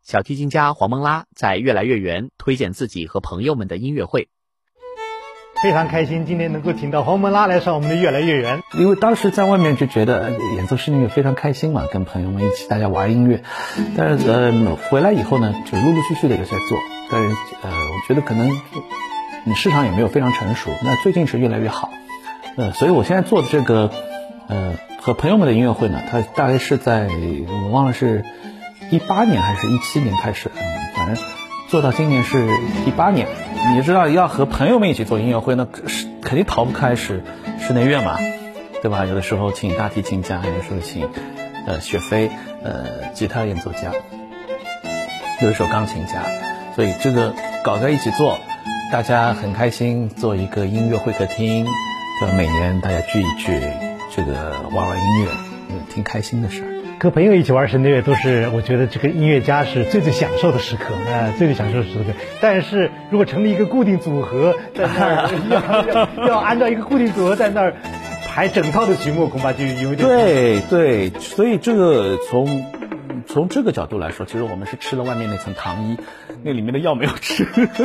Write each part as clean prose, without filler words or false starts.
小提琴家黄蒙拉在越来越圆推荐自己和朋友们的音乐会。 非常开心今天能够请到黄蒙拉来上我们的越来越圆， 因为当时在外面就觉得演奏室内乐非常开心嘛，跟朋友们一起大家玩音乐，但是回来以后呢，就陆陆续续的有在做，但是我觉得可能市场也没有非常成熟，那最近是越来越好，所以我现在做的这个和朋友们的音乐会呢，它大概是在我忘了是18年还是17年开始的，反正做到今年是18年。你知道要和朋友们一起做音乐会呢，肯定逃不开室内乐嘛，对吧？有的时候请大提琴家，有的时候请雪飞吉他演奏家，有的时候钢琴家，所以这个搞在一起做，大家很开心，做一个音乐会客厅，对吧？每年大家聚一聚，这个玩玩音乐，挺开心的事儿。 和朋友一起玩室内乐都是我觉得这个音乐家是最享受的时刻，最享受的时刻。但是如果成立一个固定组合，在那儿要按照一个固定组合在那儿排整套的曲目，恐怕就有点对，所以这个从这个角度来说，其实我们是吃了外面那层糖衣，那里面的药没有吃。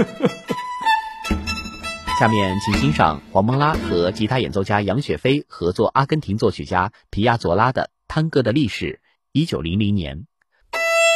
下面请欣赏黄蒙拉和吉他演奏家杨雪飞合作阿根廷作曲家皮亚佐拉的《探戈的历史》，1900年。